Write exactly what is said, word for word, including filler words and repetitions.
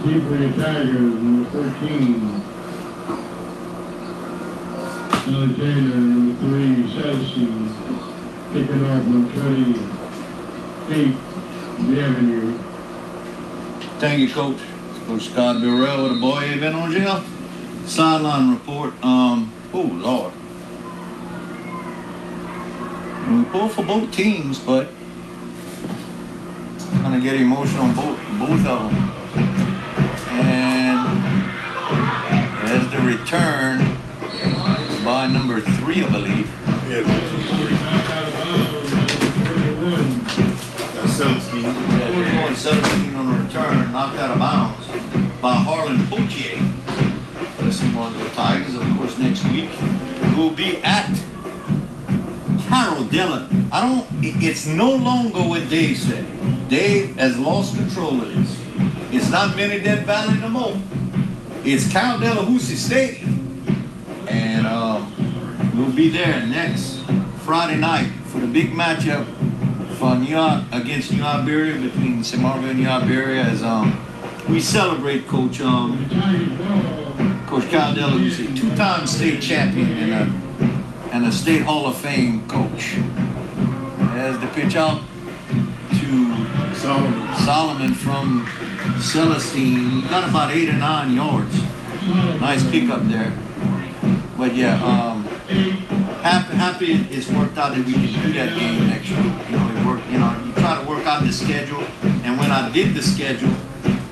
Seabury Tigers, number thirteen. Alexander, number three, Chelsea, kicking off on twenty-eight, the Avenue. Thank you, Coach. Coach Scott Burrell with a boy ain't been on jail. Sideline report. Um, oh Lord. We pulled for both teams, but kind of get emotional on both both of them. And there's the return by number three, I believe. Yeah, that's seventeen. Yeah, we're going seventeen on the return, knocked out of bounds by Harlan Poitier. Listen, one of the Tigers, of course, next week will be at Carroll Dillon. I don't, it- it's no longer what Dave said. Dave has lost control of this. It's not Many Dead Valley no more. It's Carroll Delahousie Stadium. And um, we'll be there next Friday night for the big matchup for New York against New Iberia, between Saint Margaret and New Iberia, as um, we celebrate Coach um, Coach Kyle Delahousie, two-time state champion and a, and a state Hall of Fame coach. As the pitch out to Solomon. Solomon from Celestine. He got about eight or nine yards. Nice pick up there. But yeah, um, happy, happy it's worked out that we can do that game next week. You know, it worked, you know, you try to work out the schedule. And when I did the schedule,